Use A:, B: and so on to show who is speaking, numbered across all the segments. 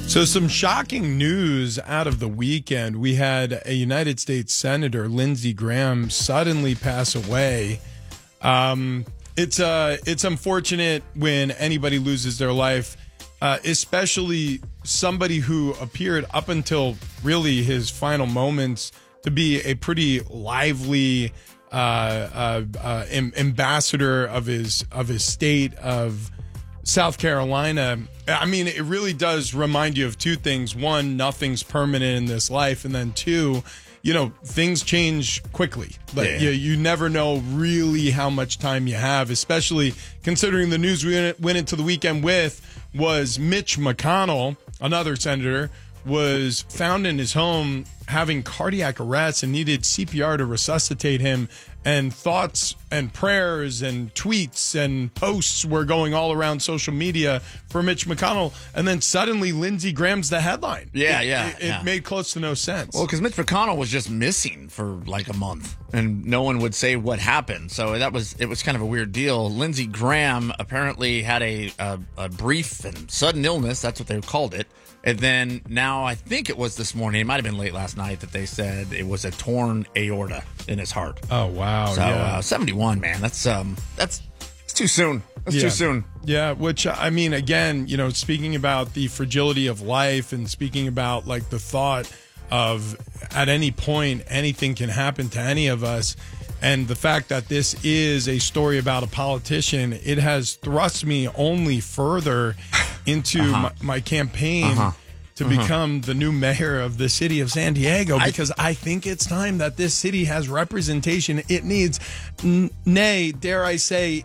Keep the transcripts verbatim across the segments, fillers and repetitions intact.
A: So some shocking news out of the weekend. We had a United States Senator, Lindsey Graham, suddenly pass away. Um, it's uh, it's unfortunate when anybody loses their life, uh, especially somebody who appeared up until really his final moments to be a pretty lively uh, uh, uh, am- ambassador of his of his state of South Carolina. I mean, it really does remind you of two things. One, nothing's permanent in this life. And then two, you know, things change quickly. Like
B: yeah.
A: you, you never know really how much time you have, especially considering the news we went into the weekend with was Mitch McConnell, another senator, was found in his home having cardiac arrest and needed C P R to resuscitate him. And thoughts and prayers and tweets and posts were going all around social media for Mitch McConnell. And then suddenly Lindsey Graham's the headline.
B: Yeah,
A: it,
B: yeah.
A: It, it
B: yeah.
A: made close to no sense.
B: Well, because Mitch McConnell was just missing for like a month, and no one would say what happened. So that was it was kind of a weird deal. Lindsey Graham apparently had a, a, a brief and sudden illness. That's what they called it. And then now I think it was this morning, it might have been late last night, that they said it was a torn aorta in his heart.
A: Oh, wow.
B: So
A: yeah.
B: uh, seventy-one, man, that's um, that's it's too soon. That's
A: yeah.
B: too soon.
A: Yeah, which, I mean, again, you know, speaking about the fragility of life and speaking about like the thought of at any point anything can happen to any of us. And the fact that this is a story about a politician, it has thrust me only further into
B: uh-huh.
A: my, my campaign
B: uh-huh.
A: to
B: uh-huh.
A: become the new mayor of the city of San Diego, because I, I think it's time that this city has representation it needs. N- nay, dare I say,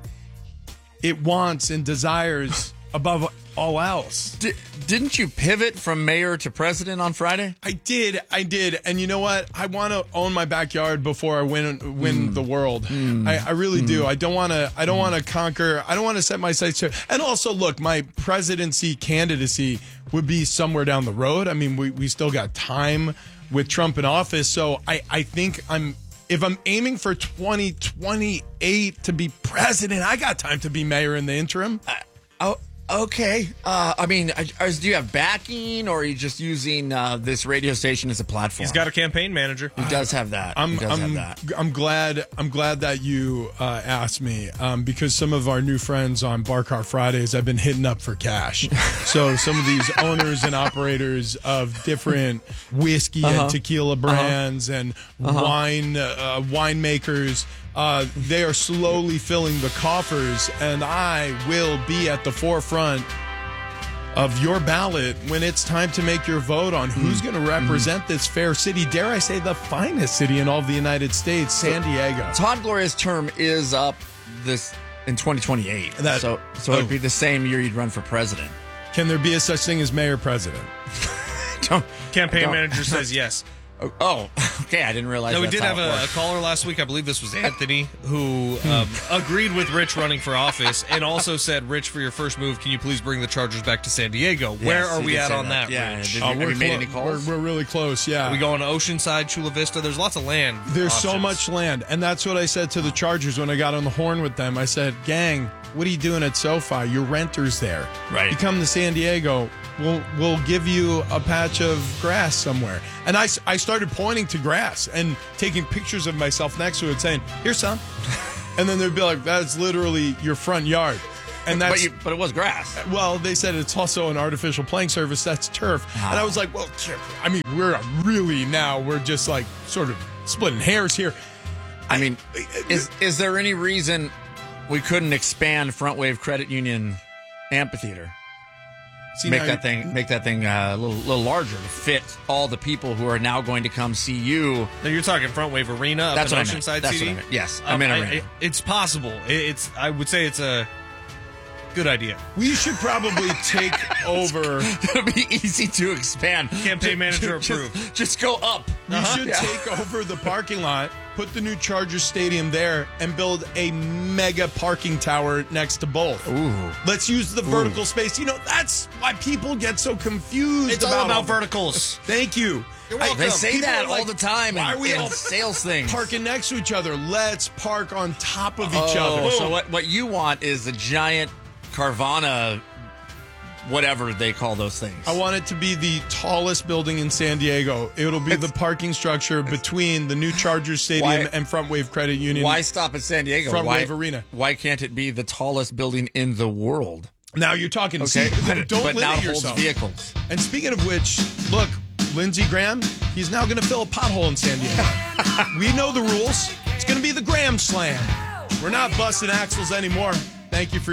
A: it wants and desires above all else.
B: D- didn't you pivot from mayor to president on Friday?
A: I did. I did. And you know what? I want to own my backyard before I win win mm. the world. Mm. I, I really mm. do. I don't want to I don't mm. want to conquer. I don't want to set my sights to. And also, look, my presidency candidacy would be somewhere down the road. I mean, we, we still got time with Trump in office. So I, I think I'm if I'm aiming for twenty twenty-eight to be president, I got time to be mayor in the interim.
B: Uh, oh. Okay. Uh, I mean, do you have backing, or are you just using uh, this radio station as a platform?
C: He's got a campaign manager.
B: He does have that.
A: I'm,
B: he does
A: I'm,
B: have that.
A: I'm glad. I'm glad that you uh, asked me um, because some of our new friends on Bar Car Fridays I've been hitting up for cash. So some of these owners and operators of different whiskey
B: uh-huh.
A: and tequila brands uh-huh. and uh-huh. wine uh, winemakers. Uh, they are slowly filling the coffers, and I will be at the forefront of your ballot when it's time to make your vote on who's going to represent mm. this fair city, dare I say the finest city in all of the United States, San Diego.
B: Todd Gloria's term is up this in twenty twenty-eight, that, so so oh. it'd be the same year you'd run for president.
A: Can there be a such thing as mayor president?
C: don't, Campaign don't. manager says yes.
B: Oh, okay. I didn't realize.
C: No, we
B: that's
C: did
B: how
C: have a, a caller last week. I believe this was Anthony, who um, agreed with Rich running for office and also said, "Rich, for your first move, can you please bring the Chargers back to San Diego?"
B: Yes,
C: Where are we at on that,
B: that yeah,
C: Rich?
B: Did
A: uh,
B: you, have you made
A: clo-
B: any calls?
A: We're, we're really close, yeah.
C: Are we going to Oceanside, Chula Vista? There's lots of land.
A: There's
C: options.
A: so much land. And that's what I said to the Chargers when I got on the horn with them. I said, gang, what are you doing at SoFi? Your renter's there.
B: Right.
A: You come to San Diego, we'll, we'll give you a patch of grass somewhere. And I, I started pointing to grass and taking pictures of myself next to it saying, here, son. And then they'd be like, that's literally your front yard. And that's,
B: but, you, but it was grass.
A: Well, they said it's also an artificial playing surface. That's turf. Ah. And I was like, well, I mean, we're really now, we're just like sort of splitting hairs here.
B: I mean, is is there any reason we couldn't expand Front Wave Credit Union Amphitheater? See, make that thing, make that thing uh, a little, little larger to fit all the people who are now going to come see you.
C: Now you're talking Front Wave Arena up
B: That's
C: in
B: what
C: Oceanside
B: I meant. That's
C: C D?
B: what I meant. Yes,
C: um,
B: I'm in
C: I,
B: Arena.
C: I, it's possible. It's I would say it's a good idea.
A: We should probably take over.
B: It'll be easy to expand.
C: Campaign manager
B: just,
C: approved.
B: Just, just go up.
A: We
B: Uh-huh.
A: should
B: yeah.
A: take over the parking lot, put the new Chargers Stadium there, and build a mega parking tower next to both.
B: Ooh.
A: Let's use the vertical
B: Ooh.
A: space. You know, that's why people get so confused.
C: It's
A: about
C: all about
A: all
C: verticals.
A: Thank you.
C: You're welcome.
B: They say
A: People
B: that
A: are
B: all
A: like,
B: the time
A: why
B: in,
A: are we
B: in
A: all
B: sales things.
A: Parking next to each other. Let's park on top of each
B: oh,
A: other.
B: So what, what you want is a giant Carvana whatever they call those things.
A: I want it to be the tallest building in San Diego. It'll be the parking structure between the new Chargers Stadium
B: Why-
A: and Front Wave Credit Union.
B: Why stop at San Diego?
A: Front
B: why,
A: Wave Arena.
B: Why can't it be the tallest building in the world?
A: Now you're talking.
B: Okay,
A: See,
B: but,
A: don't
B: but
A: limit
B: now it holds
A: yourself.
B: vehicles.
A: And speaking of which, look, Lindsey Graham, he's now going to fill a pothole in San Diego. We know the rules. It's going to be the Graham Slam. We're not busting axles anymore. Thank you for your